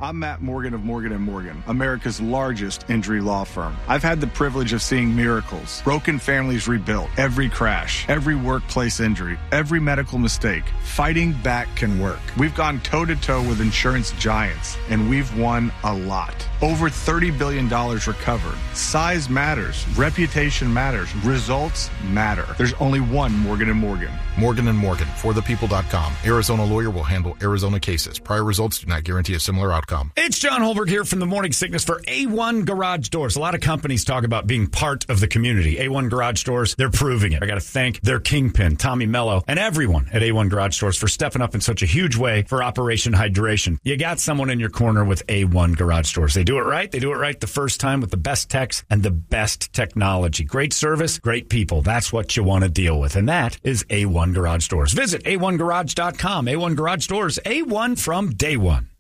I'm Matt Morgan of Morgan & Morgan, America's largest injury law firm. I've had the privilege of seeing miracles, broken families rebuilt, every crash, every workplace injury, every medical mistake. Fighting back can work. We've gone toe-to-toe with insurance giants, and we've won a lot. Over $30 billion recovered. Size matters. Reputation matters. Results matter. There's only one Morgan & Morgan. Morgan & Morgan, forthepeople.com. Arizona lawyer will handle Arizona cases. Prior results do not guarantee a similar outcome. It's John Holberg here from the Morning Sickness for A1 Garage Doors. A lot of companies talk about being part of the community. A1 Garage Doors, they're proving it. I got to thank their kingpin, Tommy Mello, and everyone at A1 Garage Doors for stepping up in such a huge way for Operation Hydration. You got someone in your corner with A1 Garage Doors. They do it right. They do it right the first time with the best techs and the best technology. Great service, great people. That's what you want to deal with, and that is A1 Garage Doors. Visit A1Garage.com. A1 Garage Doors, A1 from day one.